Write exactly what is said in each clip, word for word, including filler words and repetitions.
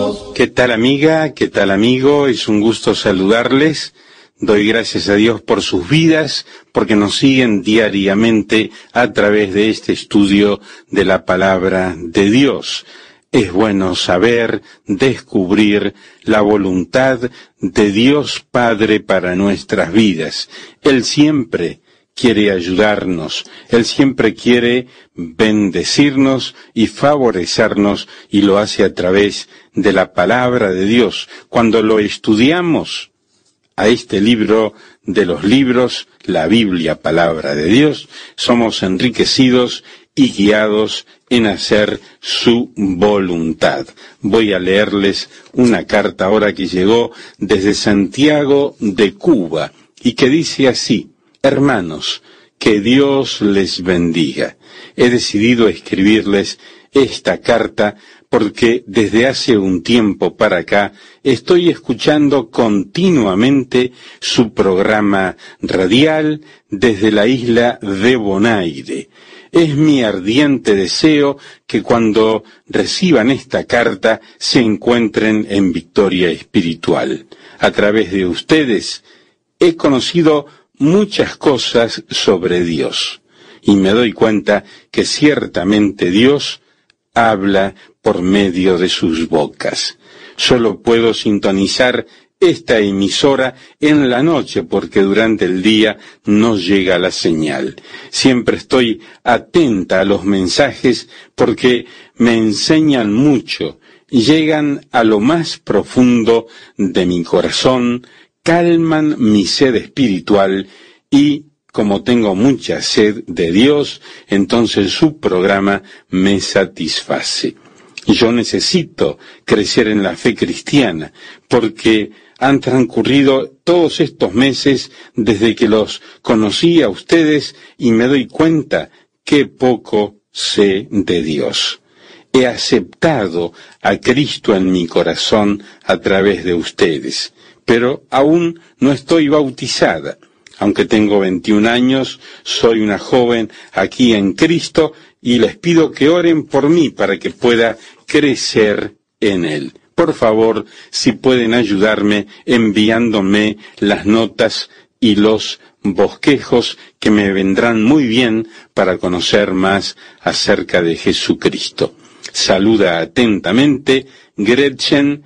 Dios. ¿Qué tal, amiga? ¿Qué tal, amigo? Es un gusto saludarles. Doy gracias a Dios por sus vidas, porque nos siguen diariamente a través de este estudio de la palabra de Dios. Es bueno saber, descubrir la voluntad de Dios Padre para nuestras vidas. Él siempre quiere ayudarnos, Él siempre quiere bendecirnos y favorecernos, y lo hace a través de la palabra de Dios. Cuando lo estudiamos, a este libro de los libros, la Biblia, palabra de Dios, somos enriquecidos y guiados en hacer su voluntad. Voy a leerles una carta ahora que llegó desde Santiago de Cuba y que dice así: hermanos, que Dios les bendiga. He decidido escribirles esta carta porque desde hace un tiempo para acá estoy escuchando continuamente su programa radial desde la isla de Bonaire. Es mi ardiente deseo que cuando reciban esta carta se encuentren en victoria espiritual. A través de ustedes he conocido muchas cosas sobre Dios y me doy cuenta que ciertamente Dios habla por medio de sus bocas. Solo puedo sintonizar esta emisora en la noche porque durante el día no llega la señal. Siempre estoy atenta a los mensajes porque me enseñan mucho, llegan a lo más profundo de mi corazón, calman mi sed espiritual y, como tengo mucha sed de Dios, entonces su programa me satisface. Yo necesito crecer en la fe cristiana, porque han transcurrido todos estos meses desde que los conocí a ustedes y me doy cuenta que poco sé de Dios. He aceptado a Cristo en mi corazón a través de ustedes, pero aún no estoy bautizada. Aunque tengo veintiún años, soy una joven aquí en Cristo y les pido que oren por mí para que pueda crecer en Él. Por favor, si pueden ayudarme enviándome las notas y los bosquejos que me vendrán muy bien para conocer más acerca de Jesucristo. Saluda atentamente Gretchen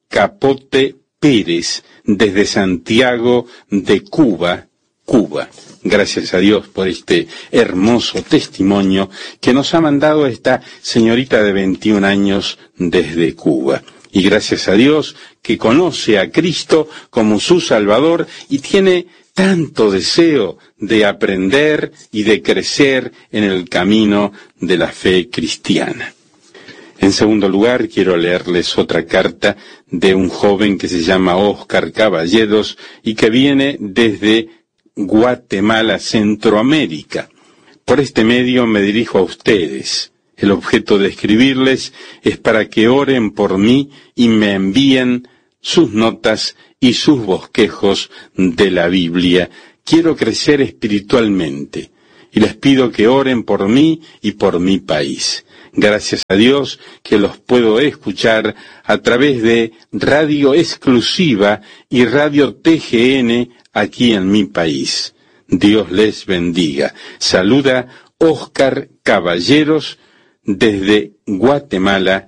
Capote Pérez desde Santiago de Cuba, Cuba. Gracias a Dios por este hermoso testimonio que nos ha mandado esta señorita de veintiún años desde Cuba. Y gracias a Dios que conoce a Cristo como su Salvador y tiene tanto deseo de aprender y de crecer en el camino de la fe cristiana. En segundo lugar, quiero leerles otra carta de un joven que se llama Óscar Caballeros y que viene desde Guatemala, Centroamérica. Por este medio me dirijo a ustedes. El objeto de escribirles es para que oren por mí y me envíen sus notas y sus bosquejos de la Biblia. Quiero crecer espiritualmente y les pido que oren por mí y por mi país. Gracias a Dios que los puedo escuchar a través de Radio Exclusiva y Radio T G N aquí en mi país. Dios les bendiga. Saluda Óscar Caballeros desde Guatemala,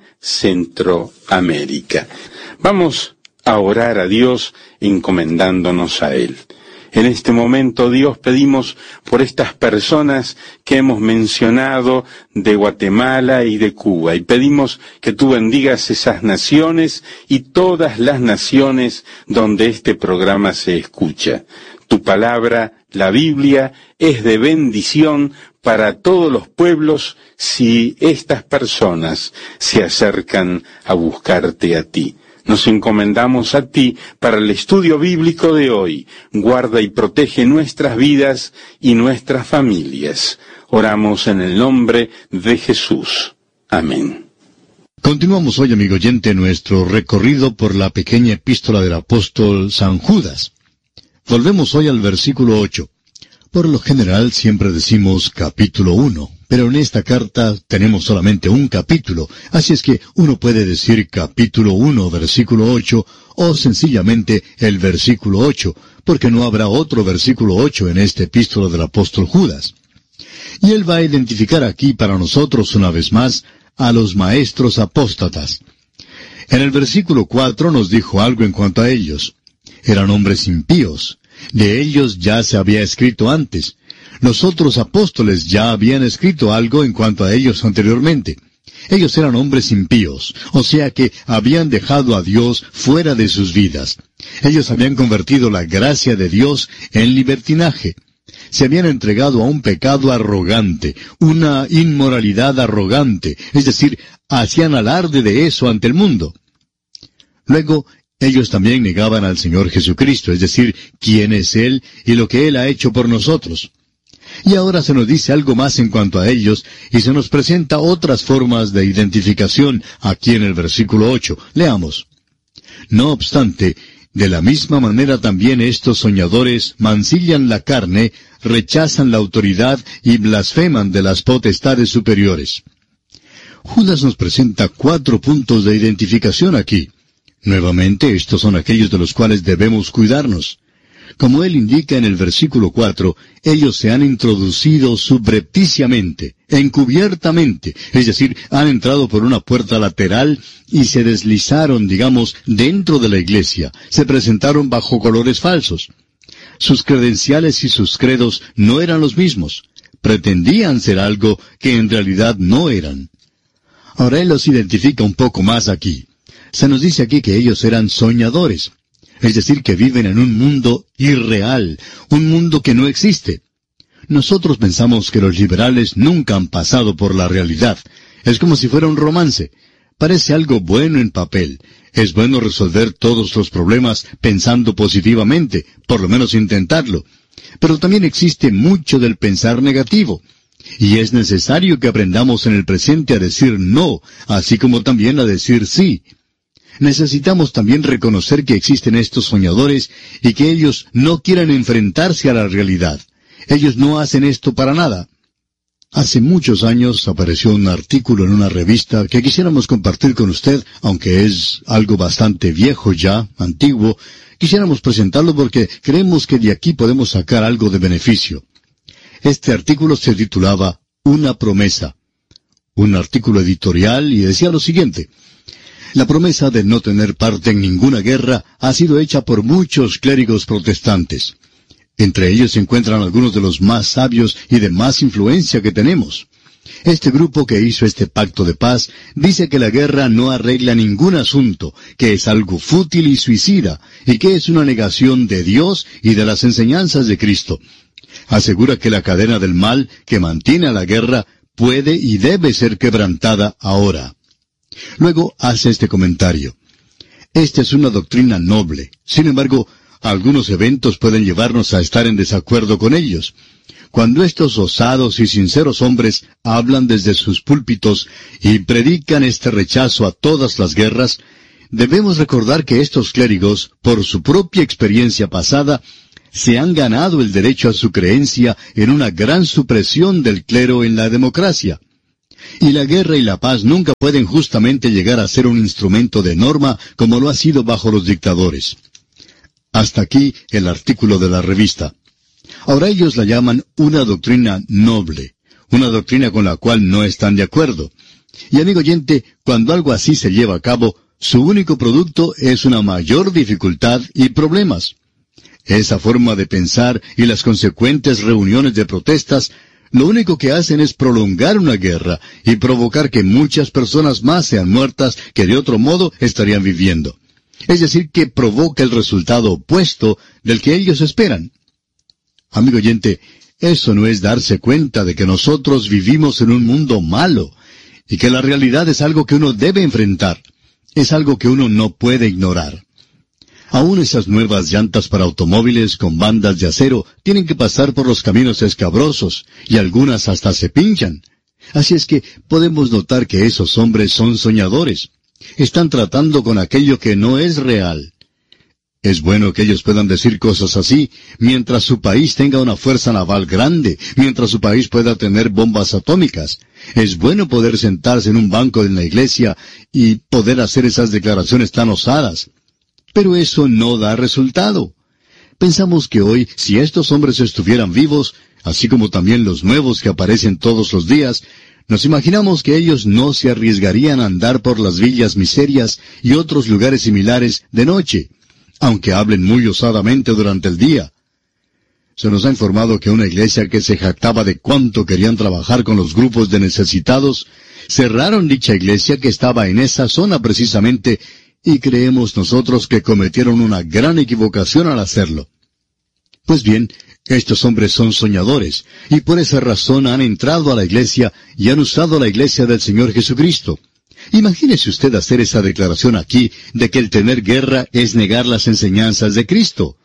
Centroamérica. Vamos a orar a Dios encomendándonos a Él. En este momento, Dios, pedimos por estas personas que hemos mencionado de Guatemala y de Cuba, y pedimos que tú bendigas esas naciones y todas las naciones donde este programa se escucha. Tu palabra, la Biblia, es de bendición para todos los pueblos si estas personas se acercan a buscarte a ti. Nos encomendamos a ti para el estudio bíblico de hoy. Guarda y protege nuestras vidas y nuestras familias. Oramos en el nombre de Jesús. Amén. Continuamos hoy, amigo oyente, nuestro recorrido por la pequeña epístola del apóstol San Judas. Volvemos hoy al versículo ocho. Por lo general siempre decimos capítulo uno, Pero en esta carta tenemos solamente un capítulo, así es que uno puede decir capítulo uno, versículo ocho, o sencillamente el versículo ocho, porque no habrá otro versículo ocho en este epístola del apóstol Judas. Y él va a identificar aquí para nosotros una vez más a los maestros apóstatas. En el versículo cuatro nos dijo algo en cuanto a ellos. Eran hombres impíos. De ellos ya se había escrito antes. Los otros apóstoles ya habían escrito algo en cuanto a ellos anteriormente. Ellos eran hombres impíos, o sea que habían dejado a Dios fuera de sus vidas. Ellos habían convertido la gracia de Dios en libertinaje. Se habían entregado a un pecado arrogante, una inmoralidad arrogante, es decir, hacían alarde de eso ante el mundo. Luego, ellos también negaban al Señor Jesucristo, es decir, quién es Él y lo que Él ha hecho por nosotros. Y ahora se nos dice algo más en cuanto a ellos, y se nos presenta otras formas de identificación aquí en el versículo ocho. Leamos. No obstante, de la misma manera también estos soñadores mancillan la carne, rechazan la autoridad y blasfeman de las potestades superiores. Judas nos presenta cuatro puntos de identificación aquí. Nuevamente, estos son aquellos de los cuales debemos cuidarnos. Como él indica en el versículo cuatro, ellos se han introducido subrepticiamente, encubiertamente, es decir, han entrado por una puerta lateral y se deslizaron, digamos, dentro de la iglesia, se presentaron bajo colores falsos. Sus credenciales y sus credos no eran los mismos, pretendían ser algo que en realidad no eran. Ahora él los identifica un poco más aquí. Se nos dice aquí que ellos eran soñadores. Es decir, que viven en un mundo irreal, un mundo que no existe. Nosotros pensamos que los liberales nunca han pasado por la realidad. Es como si fuera un romance. Parece algo bueno en papel. Es bueno resolver todos los problemas pensando positivamente, por lo menos intentarlo. Pero también existe mucho del pensar negativo. Y es necesario que aprendamos en el presente a decir no, así como también a decir sí. Necesitamos también reconocer que existen estos soñadores y que ellos no quieren enfrentarse a la realidad. Ellos no hacen esto para nada. Hace muchos años apareció un artículo en una revista que quisiéramos compartir con usted, aunque es algo bastante viejo ya, antiguo. Quisiéramos presentarlo porque creemos que de aquí podemos sacar algo de beneficio. Este artículo se titulaba Una promesa. Un artículo editorial y decía lo siguiente. La promesa de no tener parte en ninguna guerra ha sido hecha por muchos clérigos protestantes. Entre ellos se encuentran algunos de los más sabios y de más influencia que tenemos. Este grupo que hizo este pacto de paz dice que la guerra no arregla ningún asunto, que es algo fútil y suicida, y que es una negación de Dios y de las enseñanzas de Cristo. Asegura que la cadena del mal que mantiene a la guerra puede y debe ser quebrantada ahora. Luego hace este comentario. Esta es una doctrina noble. Sin embargo, algunos eventos pueden llevarnos a estar en desacuerdo con ellos. Cuando estos osados y sinceros hombres hablan desde sus púlpitos y predican este rechazo a todas las guerras, debemos recordar que estos clérigos, por su propia experiencia pasada, se han ganado el derecho a su creencia en una gran supresión del clero en la democracia. Y la guerra y la paz nunca pueden justamente llegar a ser un instrumento de norma como lo ha sido bajo los dictadores. Hasta aquí el artículo de la revista. Ahora ellos la llaman una doctrina noble, una doctrina con la cual no están de acuerdo. Y amigo oyente, cuando algo así se lleva a cabo, su único producto es una mayor dificultad y problemas. Esa forma de pensar y las consecuentes reuniones de protestas lo único que hacen es prolongar una guerra y provocar que muchas personas más sean muertas que de otro modo estarían viviendo. Es decir, que provoca el resultado opuesto del que ellos esperan. Amigo oyente, eso no es darse cuenta de que nosotros vivimos en un mundo malo y que la realidad es algo que uno debe enfrentar. Es algo que uno no puede ignorar. Aún esas nuevas llantas para automóviles con bandas de acero tienen que pasar por los caminos escabrosos, y algunas hasta se pinchan. Así es que podemos notar que esos hombres son soñadores. Están tratando con aquello que no es real. Es bueno que ellos puedan decir cosas así, mientras su país tenga una fuerza naval grande, mientras su país pueda tener bombas atómicas. Es bueno poder sentarse en un banco en la iglesia y poder hacer esas declaraciones tan osadas. Pero eso no da resultado. Pensamos que hoy, si estos hombres estuvieran vivos, así como también los nuevos que aparecen todos los días, nos imaginamos que ellos no se arriesgarían a andar por las villas miserias y otros lugares similares de noche, aunque hablen muy osadamente durante el día. Se nos ha informado que una iglesia que se jactaba de cuánto querían trabajar con los grupos de necesitados, cerraron dicha iglesia que estaba en esa zona precisamente, y creemos nosotros que cometieron una gran equivocación al hacerlo. Pues bien, estos hombres son soñadores, y por esa razón han entrado a la iglesia y han usado la iglesia del Señor Jesucristo. Imagínese usted hacer esa declaración aquí de que el tener guerra es negar las enseñanzas de Cristo.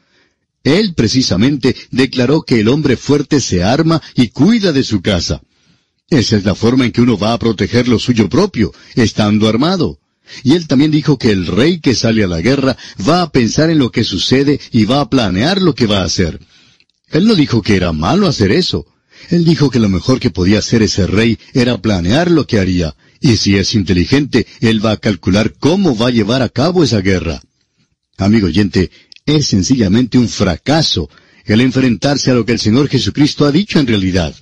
Él precisamente declaró que el hombre fuerte se arma y cuida de su casa. Esa es la forma en que uno va a proteger lo suyo propio, estando armado. Y él también dijo que el rey que sale a la guerra va a pensar en lo que sucede y va a planear lo que va a hacer. Él no dijo que era malo hacer eso. Él dijo que lo mejor que podía hacer ese rey era planear lo que haría. Y si es inteligente, él va a calcular cómo va a llevar a cabo esa guerra. Amigo oyente, es sencillamente un fracaso el enfrentarse a lo que el Señor Jesucristo ha dicho en realidad.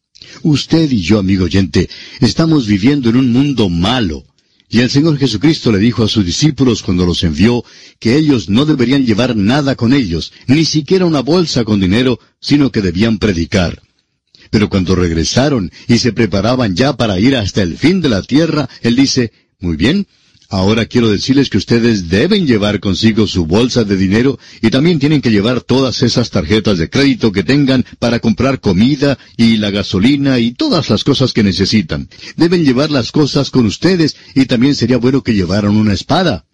Usted y yo, amigo oyente, estamos viviendo en un mundo malo. Y el Señor Jesucristo le dijo a sus discípulos cuando los envió que ellos no deberían llevar nada con ellos, ni siquiera una bolsa con dinero, sino que debían predicar. Pero cuando regresaron y se preparaban ya para ir hasta el fin de la tierra, Él dice, muy bien, ahora quiero decirles que ustedes deben llevar consigo su bolsa de dinero y también tienen que llevar todas esas tarjetas de crédito que tengan para comprar comida y la gasolina y todas las cosas que necesitan. Deben llevar las cosas con ustedes y también sería bueno que llevaran una espada.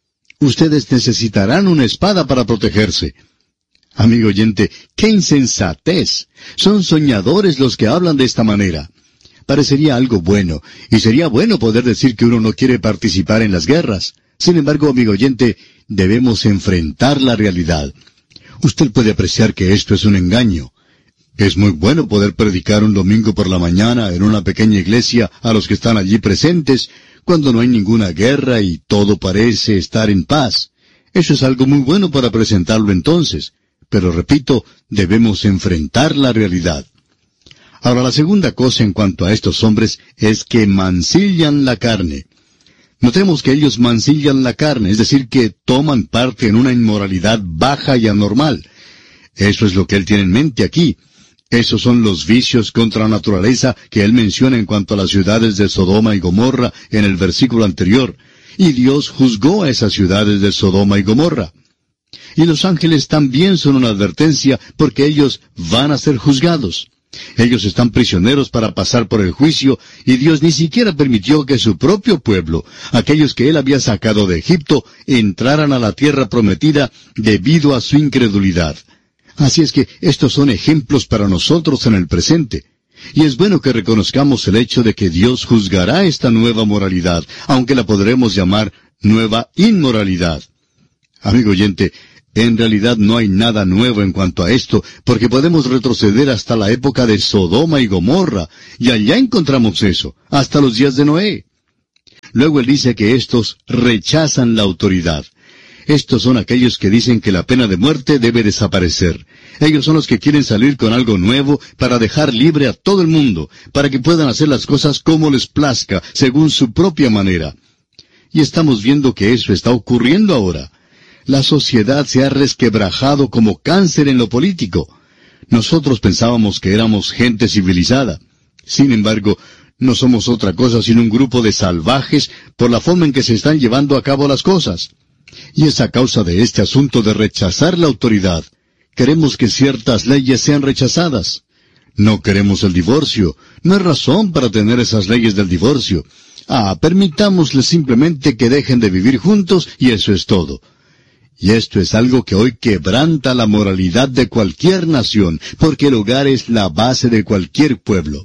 Ustedes necesitarán una espada para protegerse. Amigo oyente, ¡qué insensatez! Son soñadores los que hablan de esta manera. Parecería algo bueno, y sería bueno poder decir que uno no quiere participar en las guerras. Sin embargo, amigo oyente, debemos enfrentar la realidad. Usted puede apreciar que esto es un engaño. Es muy bueno poder predicar un domingo por la mañana en una pequeña iglesia a los que están allí presentes, cuando no hay ninguna guerra y todo parece estar en paz. Eso es algo muy bueno para presentarlo entonces. Pero repito, debemos enfrentar la realidad. Ahora, la segunda cosa en cuanto a estos hombres es que mancillan la carne. Notemos que ellos mancillan la carne, es decir, que toman parte en una inmoralidad baja y anormal. Eso es lo que él tiene en mente aquí. Esos son los vicios contra la naturaleza que él menciona en cuanto a las ciudades de Sodoma y Gomorra en el versículo anterior. Y Dios juzgó a esas ciudades de Sodoma y Gomorra. Y los ángeles también son una advertencia porque ellos van a ser juzgados. Ellos están prisioneros para pasar por el juicio, y Dios ni siquiera permitió que su propio pueblo, aquellos que Él había sacado de Egipto, entraran a la tierra prometida debido a su incredulidad. Así es que estos son ejemplos para nosotros en el presente. Y es bueno que reconozcamos el hecho de que Dios juzgará esta nueva moralidad, aunque la podremos llamar nueva inmoralidad. Amigo oyente, en realidad no hay nada nuevo en cuanto a esto, porque podemos retroceder hasta la época de Sodoma y Gomorra, y allá encontramos eso, hasta los días de Noé. Luego él dice que estos rechazan la autoridad. Estos son aquellos que dicen que la pena de muerte debe desaparecer. Ellos son los que quieren salir con algo nuevo para dejar libre a todo el mundo, para que puedan hacer las cosas como les plazca, según su propia manera. Y estamos viendo que eso está ocurriendo ahora. La sociedad se ha resquebrajado como cáncer en lo político. Nosotros pensábamos que éramos gente civilizada. Sin embargo, no somos otra cosa sino un grupo de salvajes por la forma en que se están llevando a cabo las cosas. Y es a causa de este asunto de rechazar la autoridad. Queremos que ciertas leyes sean rechazadas. No queremos el divorcio. No hay razón para tener esas leyes del divorcio. Ah, permitámosles simplemente que dejen de vivir juntos y eso es todo. Y esto es algo que hoy quebranta la moralidad de cualquier nación, porque el hogar es la base de cualquier pueblo.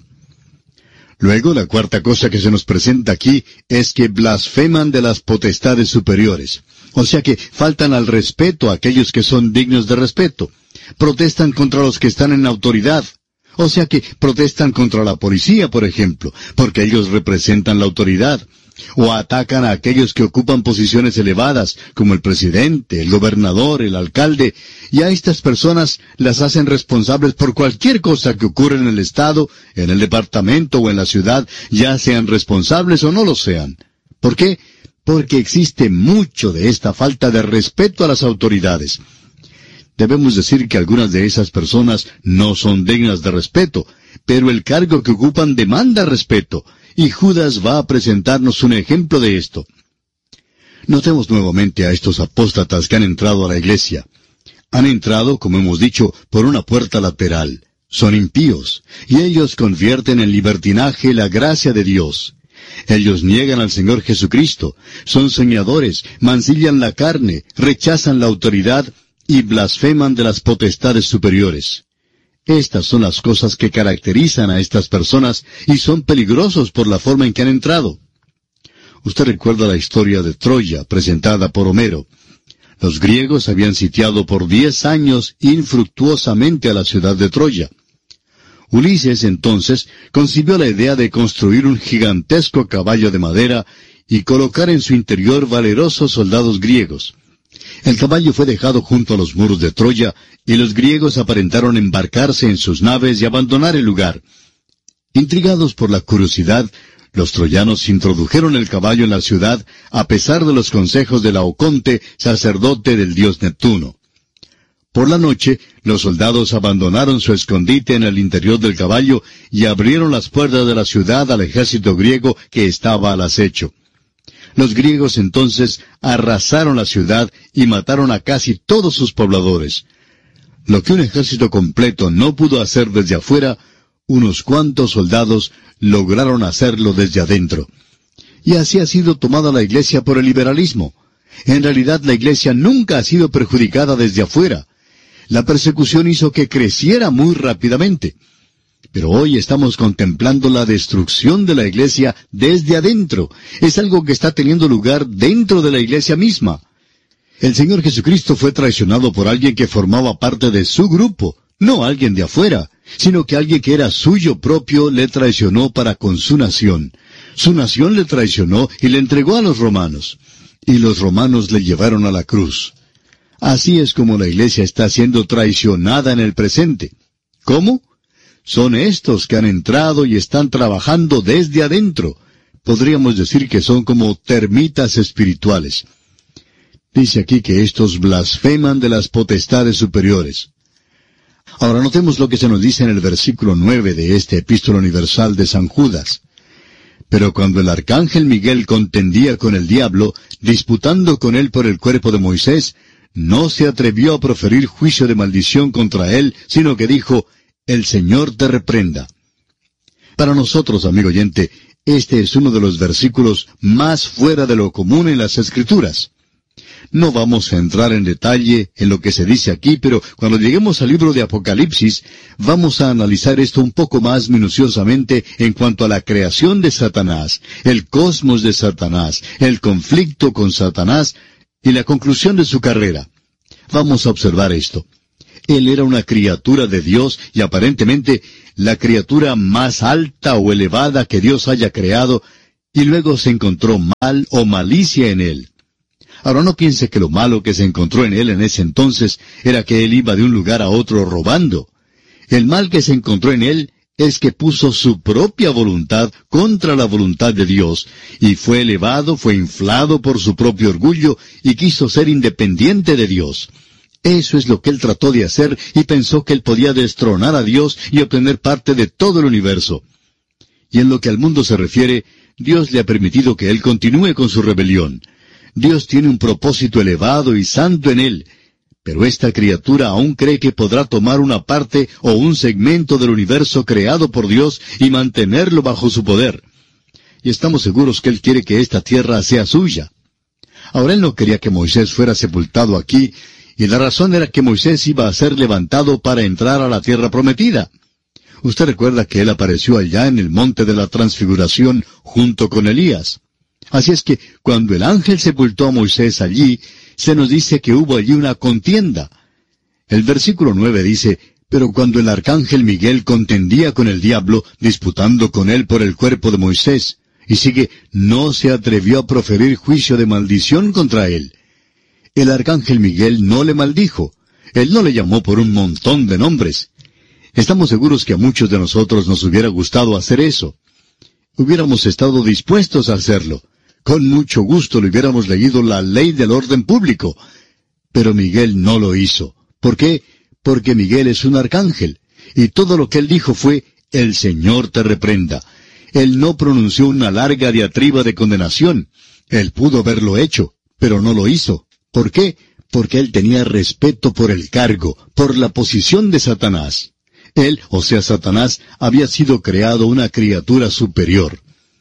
Luego, la cuarta cosa que se nos presenta aquí es que blasfeman de las potestades superiores. O sea que faltan al respeto a aquellos que son dignos de respeto. Protestan contra los que están en autoridad. O sea que protestan contra la policía, por ejemplo, porque ellos representan la autoridad. O atacan a aquellos que ocupan posiciones elevadas, como el presidente, el gobernador, el alcalde, y a estas personas las hacen responsables por cualquier cosa que ocurra en el estado, en el departamento o en la ciudad, ya sean responsables o no lo sean. ¿Por qué? Porque existe mucho de esta falta de respeto a las autoridades. Debemos decir que algunas de esas personas no son dignas de respeto, pero el cargo que ocupan demanda respeto, y Judas va a presentarnos un ejemplo de esto. Notemos nuevamente a estos apóstatas que han entrado a la iglesia. Han entrado, como hemos dicho, por una puerta lateral. Son impíos, y ellos convierten en libertinaje la gracia de Dios. Ellos niegan al Señor Jesucristo, son soñadores, mancillan la carne, rechazan la autoridad y blasfeman de las potestades superiores. Estas son las cosas que caracterizan a estas personas y son peligrosos por la forma en que han entrado. Usted recuerda la historia de Troya presentada por Homero. Los griegos habían sitiado por diez años infructuosamente a la ciudad de Troya. Ulises entonces concibió la idea de construir un gigantesco caballo de madera y colocar en su interior valerosos soldados griegos. El caballo fue dejado junto a los muros de Troya, y los griegos aparentaron embarcarse en sus naves y abandonar el lugar. Intrigados por la curiosidad, los troyanos introdujeron el caballo en la ciudad, a pesar de los consejos de Laoconte, sacerdote del dios Neptuno. Por la noche, los soldados abandonaron su escondite en el interior del caballo y abrieron las puertas de la ciudad al ejército griego que estaba al acecho. Los griegos entonces arrasaron la ciudad y mataron a casi todos sus pobladores. Lo que un ejército completo no pudo hacer desde afuera, unos cuantos soldados lograron hacerlo desde adentro. Y así ha sido tomada la iglesia por el liberalismo. En realidad la iglesia nunca ha sido perjudicada desde afuera. La persecución hizo que creciera muy rápidamente. Pero hoy estamos contemplando la destrucción de la iglesia desde adentro. Es algo que está teniendo lugar dentro de la iglesia misma. El Señor Jesucristo fue traicionado por alguien que formaba parte de su grupo, no alguien de afuera, sino que alguien que era suyo propio le traicionó para con su nación. Su nación le traicionó y le entregó a los romanos. Y los romanos le llevaron a la cruz. Así es como la iglesia está siendo traicionada en el presente. ¿Cómo? Son estos que han entrado y están trabajando desde adentro. Podríamos decir que son como termitas espirituales. Dice aquí que estos blasfeman de las potestades superiores. Ahora notemos lo que se nos dice en el versículo nueve de este epístola universal de San Judas. Pero cuando el arcángel Miguel contendía con el diablo, disputando con él por el cuerpo de Moisés, no se atrevió a proferir juicio de maldición contra él, sino que dijo, el Señor te reprenda. Para nosotros, amigo oyente, este es uno de los versículos más fuera de lo común en las Escrituras. No vamos a entrar en detalle en lo que se dice aquí, pero cuando lleguemos al libro de Apocalipsis, vamos a analizar esto un poco más minuciosamente en cuanto a la creación de Satanás, el cosmos de Satanás, el conflicto con Satanás y la conclusión de su carrera. Vamos a observar esto. Él era una criatura de Dios y aparentemente la criatura más alta o elevada que Dios haya creado, y luego se encontró mal o malicia en él. Ahora no piense que lo malo que se encontró en él en ese entonces era que él iba de un lugar a otro robando. El mal que se encontró en él es que puso su propia voluntad contra la voluntad de Dios, y fue elevado, fue inflado por su propio orgullo, y quiso ser independiente de Dios. Eso es lo que él trató de hacer y pensó que él podía destronar a Dios y obtener parte de todo el universo. Y en lo que al mundo se refiere, Dios le ha permitido que él continúe con su rebelión. Dios tiene un propósito elevado y santo en él, pero esta criatura aún cree que podrá tomar una parte o un segmento del universo creado por Dios y mantenerlo bajo su poder. Y estamos seguros que él quiere que esta tierra sea suya. Ahora él no quería que Moisés fuera sepultado aquí, y la razón era que Moisés iba a ser levantado para entrar a la tierra prometida. Usted recuerda que él apareció allá en el monte de la transfiguración junto con Elías. Así es que cuando el ángel sepultó a Moisés allí, se nos dice que hubo allí una contienda. El versículo nueve dice, pero cuando el arcángel Miguel contendía con el diablo, disputando con él por el cuerpo de Moisés, y sigue, no se atrevió a proferir juicio de maldición contra él. El arcángel Miguel no le maldijo. Él no le llamó por un montón de nombres. Estamos seguros que a muchos de nosotros nos hubiera gustado hacer eso. Hubiéramos estado dispuestos a hacerlo. Con mucho gusto le hubiéramos leído la ley del orden público. Pero Miguel no lo hizo. ¿Por qué? Porque Miguel es un arcángel. Y todo lo que él dijo fue, el Señor te reprenda. Él no pronunció una larga diatriba de condenación. Él pudo haberlo hecho, pero no lo hizo. ¿Por qué? Porque él tenía respeto por el cargo, por la posición de Satanás. Él, o sea Satanás, había sido creado una criatura superior.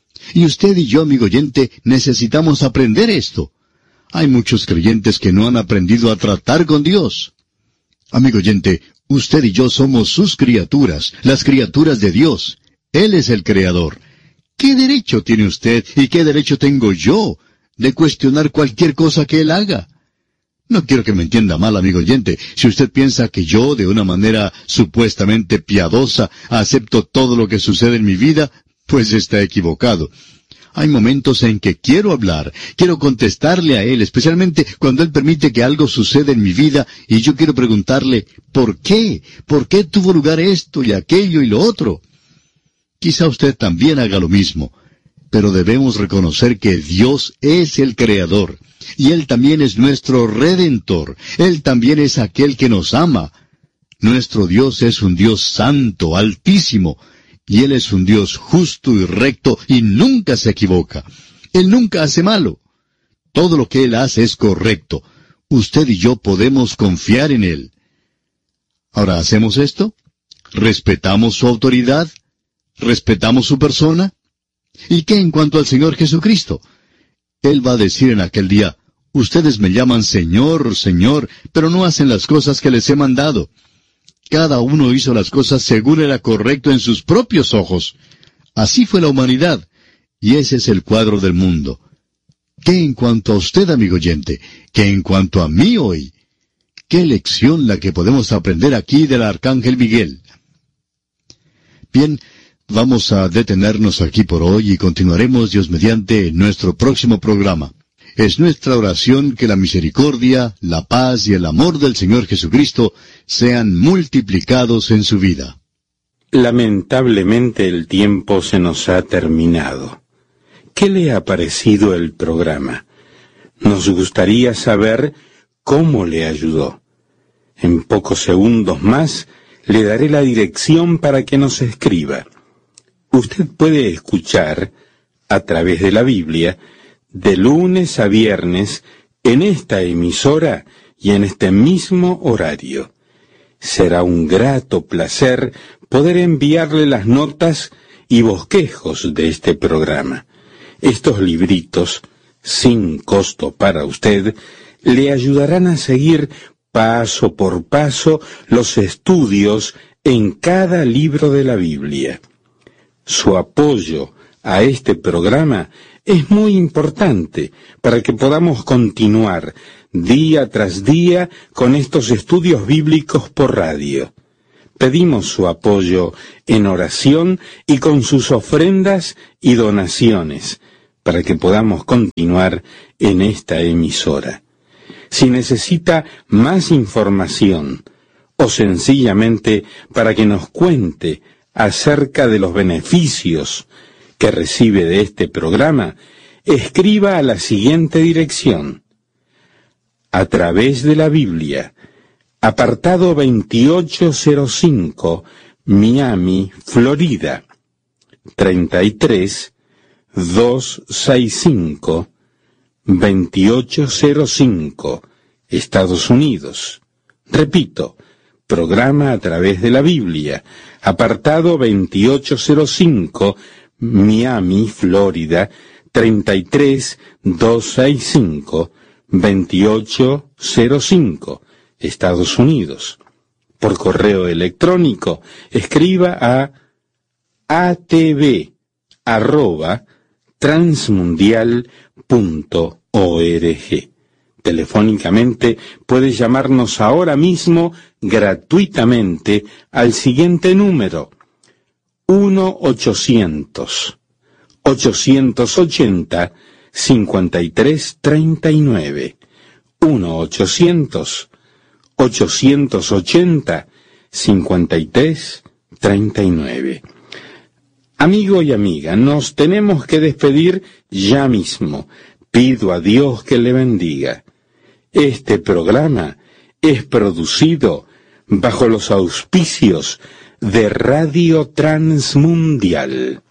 Y usted y yo, amigo oyente, necesitamos aprender esto. Hay muchos creyentes que no han aprendido a tratar con Dios. Amigo oyente, usted y yo somos sus criaturas, las criaturas de Dios. Él es el Creador. ¿Qué derecho tiene usted y qué derecho tengo yo de cuestionar cualquier cosa que Él haga? No quiero que me entienda mal, amigo oyente. Si usted piensa que yo, de una manera supuestamente piadosa, acepto todo lo que sucede en mi vida, pues está equivocado. Hay momentos en que quiero hablar, quiero contestarle a Él, especialmente cuando Él permite que algo suceda en mi vida, y yo quiero preguntarle, ¿por qué? ¿Por qué tuvo lugar esto y aquello y lo otro? Quizá usted también haga lo mismo, pero debemos reconocer que Dios es el Creador, y Él también es nuestro Redentor. Él también es aquel que nos ama. Nuestro Dios es un Dios santo, altísimo, y Él es un Dios justo y recto, y nunca se equivoca. Él nunca hace malo. Todo lo que Él hace es correcto. Usted y yo podemos confiar en Él. Ahora, ¿hacemos esto? ¿Respetamos su autoridad? ¿Respetamos su persona? ¿Y qué en cuanto al Señor Jesucristo? Él va a decir en aquel día, ustedes me llaman Señor, Señor, pero no hacen las cosas que les he mandado. Cada uno hizo las cosas según era correcto en sus propios ojos. Así fue la humanidad, y ese es el cuadro del mundo. ¿Qué en cuanto a usted, amigo oyente? ¿Qué en cuanto a mí hoy? ¿Qué lección la que podemos aprender aquí del Arcángel Miguel? Bien, vamos a detenernos aquí por hoy y continuaremos, Dios mediante, en nuestro próximo programa. Es nuestra oración que la misericordia, la paz y el amor del Señor Jesucristo sean multiplicados en su vida. Lamentablemente el tiempo se nos ha terminado. ¿Qué le ha parecido el programa? Nos gustaría saber cómo le ayudó. En pocos segundos más le daré la dirección para que nos escriba. Usted puede escuchar, a través de la Biblia, de lunes a viernes, en esta emisora y en este mismo horario. Será un grato placer poder enviarle las notas y bosquejos de este programa. Estos libritos, sin costo para usted, le ayudarán a seguir paso por paso los estudios en cada libro de la Biblia. Su apoyo a este programa es muy importante para que podamos continuar día tras día con estos estudios bíblicos por radio. Pedimos su apoyo en oración y con sus ofrendas y donaciones para que podamos continuar en esta emisora. Si necesita más información o sencillamente para que nos cuente acerca de los beneficios que recibe de este programa, escriba a la siguiente dirección: a través de la Biblia, apartado veintiocho cero cinco, Miami, Florida, treinta y tres, doscientos sesenta y cinco, veintiocho cero cinco, Estados Unidos. Repito, programa a través de la Biblia, apartado veintiocho cero cinco, Miami, Florida, treinta y tres, doscientos sesenta y cinco, veintiocho cero cinco, Estados Unidos. Por correo electrónico, escriba a atv arroba transmundial punto org. Telefónicamente puede llamarnos ahora mismo gratuitamente al siguiente número: uno ochocientos, ochocientos ochenta, cincuenta y tres treinta y nueve. uno ochocientos, ochocientos ochenta, cincuenta y tres treinta y nueve. Amigo y amiga, nos tenemos que despedir ya mismo. Pido a Dios que le bendiga. Este programa es producido bajo los auspicios de Radio Transmundial.